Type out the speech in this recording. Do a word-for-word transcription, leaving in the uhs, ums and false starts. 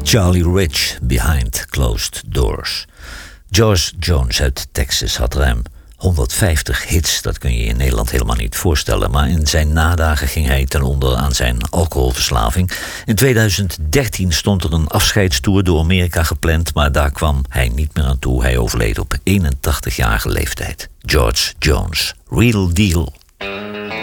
Charlie Rich, Behind Closed Doors. George Jones uit Texas had ruim honderdvijftig hits. Dat kun je in Nederland helemaal niet voorstellen. Maar in zijn nadagen ging hij ten onder aan zijn alcoholverslaving. In tweeduizend dertien stond er een afscheidstoer door Amerika gepland, maar daar kwam hij niet meer aan toe. Hij overleed op eenentachtigjarige leeftijd. George Jones, Real Deal.